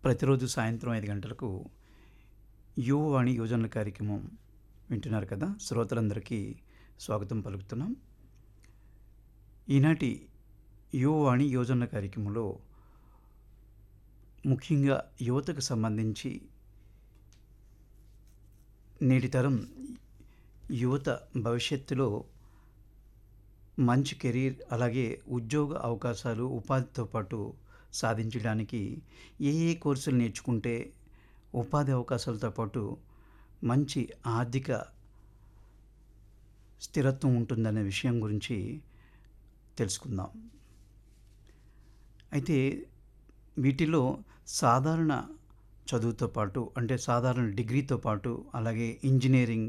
ప్రతిరోజు సాయంత్రం 5 గంటలకు యువవాణి యోజనల కార్యక్రమం వింటున్నారు కదా! శ్రోతలందరికీ స్వాగతం పలుకుతున్నాం. ఈనాటి యువవాణి యోజనల కార్యక్రమంలో ముఖ్యంగా యువతకు సంబంధించి నేటి తరం యువత భవిష్యత్తులో మంచి కెరీర్, అలాగే ఉద్యోగ అవకాశాలు, ఉపాధితో పాటు సాధించడానికి ఏ ఏ కోర్సులు నేర్చుకుంటే ఉపాధి అవకాశాలతో పాటు మంచి ఆర్థిక స్థిరత్వం ఉంటుందనే విషయం గురించి తెలుసుకుందాం. అయితే వీటిలో సాధారణ చదువుతో పాటు, అంటే సాధారణ డిగ్రీతో పాటు, అలాగే ఇంజనీరింగ్,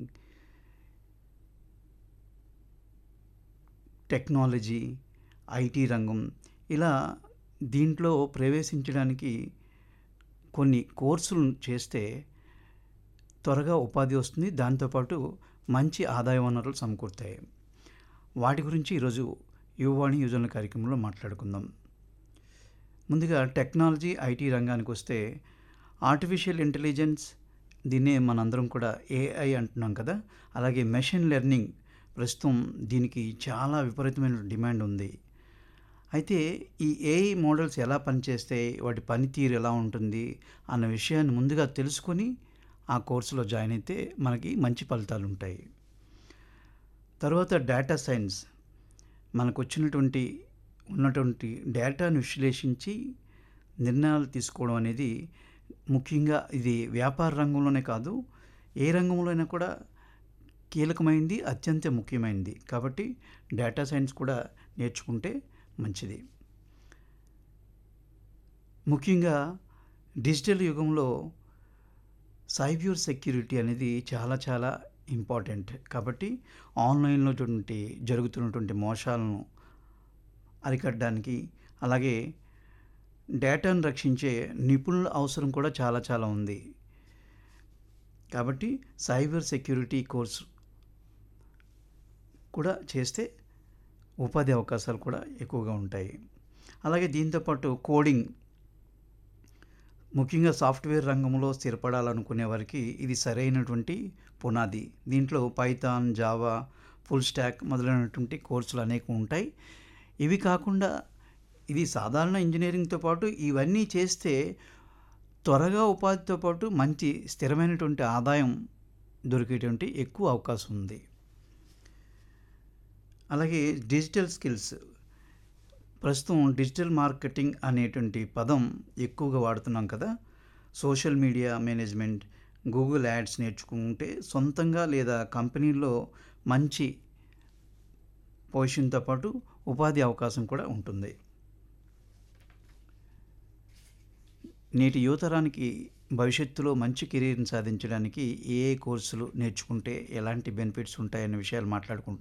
టెక్నాలజీ, ఐటీ రంగం, ఇలా దీంట్లో ప్రవేశించడానికి కొన్ని కోర్సులు చేస్తే త్వరగా ఉపాధి వస్తుంది. దాంతోపాటు మంచి ఆదాయ వనరులు సమకూరుతాయి. వాటి గురించి ఈరోజు యువవాణి యోజనల కార్యక్రమంలో మాట్లాడుకుందాం. ముందుగా టెక్నాలజీ, ఐటీ రంగానికి వస్తే ఆర్టిఫిషియల్ ఇంటెలిజెన్స్, దీన్నే మనందరం కూడా ఏఐ అంటున్నాం కదా. అలాగే మెషిన్ లెర్నింగ్, ప్రస్తుతం దీనికి చాలా విపరీతమైన డిమాండ్ ఉంది. అయితే ఈ ఏఐ మోడల్స్ ఎలా పనిచేస్తాయి, వాటి పనితీరు ఎలా ఉంటుంది అన్న విషయాన్ని ముందుగా తెలుసుకొని ఆ కోర్సులో జాయిన్ అయితే మనకి మంచి ఫలితాలు ఉంటాయి. తర్వాత డేటా సైన్స్, మనకు ఉన్నటువంటి డేటాను విశ్లేషించి నిర్ణయాలు తీసుకోవడం అనేది ముఖ్యంగా ఇది వ్యాపార రంగంలోనే కాదు, ఏ రంగంలో అయినా కూడా కీలకమైంది, అత్యంత ముఖ్యమైనది. కాబట్టి డేటా సైన్స్ కూడా నేర్చుకుంటే మంచిది. ముఖ్యంగా డిజిటల్ యుగంలో సైబర్ సెక్యూరిటీ అనేది చాలా చాలా ఇంపార్టెంట్. కాబట్టి ఆన్లైన్లో జరుగుతున్నటువంటి మోసాలను అరికట్టడానికి, అలాగే డేటాను రక్షించే నిపుణుల అవసరం కూడా చాలా చాలా ఉంది. కాబట్టి సైబర్ సెక్యూరిటీ కోర్సు కూడా చేస్తే ఉపాధి అవకాశాలు కూడా ఎక్కువగా ఉంటాయి. అలాగే దీంతోపాటు కోడింగ్, ముఖ్యంగా సాఫ్ట్వేర్ రంగంలో స్థిరపడాలనుకునే వారికి ఇది సరైనటువంటి పునాది. దీంట్లో పైథాన్, జావా, ఫుల్ స్టాక్ మొదలైనటువంటి కోర్సులు అనేకం ఉంటాయి. ఇవి కాకుండా ఇది సాధారణ ఇంజనీరింగ్తో పాటు ఇవన్నీ చేస్తే త్వరగా ఉపాధితో పాటు మంచి స్థిరమైనటువంటి ఆదాయం దొరికేటువంటి ఎక్కువ అవకాశం ఉంది. అలాగే డిజిటల్ స్కిల్స్, ప్రస్తుతం డిజిటల్ మార్కెటింగ్ అనేటువంటి పదం ఎక్కువగా వాడుతున్నాం కదా. Social media management, Google ads నేర్చుకుంటే సొంతంగా లేదా కంపెనీల్లో మంచి పొజిషన్తో పాటు ఉపాధి అవకాశం కూడా ఉంటుంది. నేటి యువతరానికి భవిష్యత్తులో మంచి కెరీర్ని సాధించడానికి ఏ ఏ కోర్సులు నేర్చుకుంటే ఎలాంటి బెనిఫిట్స్ ఉంటాయనే విషయాలు మాట్లాడుకుంటున్నాం.